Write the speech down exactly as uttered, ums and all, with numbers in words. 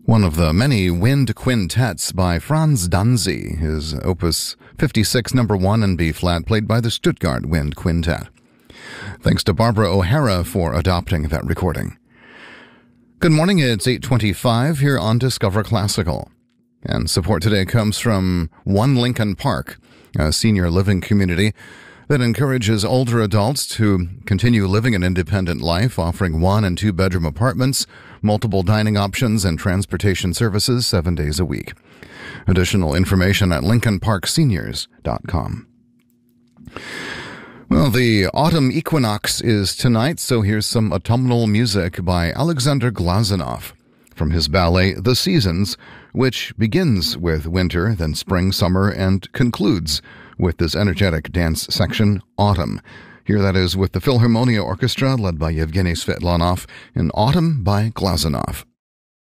One of the many wind quintets by Franz Danzi, his opus fifty-six number one in B-flat, played by the Stuttgart Wind Quintet. Thanks to Barbara O'Hara for adopting that recording. Good morning, it's eight twenty-five here on Discover Classical. And support today comes from One Lincoln Park, a senior living community that encourages older adults to continue living an independent life, offering one- and two-bedroom apartments, multiple dining options, and transportation services seven days a week. Additional information at lincoln park seniors dot com. Well, the autumn equinox is tonight, so here's some autumnal music by Alexander Glazunov from his ballet The Seasons, which begins with winter, then spring, summer, and concludes with this energetic dance section, Autumn. Here that is with the Philharmonia Orchestra led by Yevgeny Svetlanov in Autumn by Glazunov.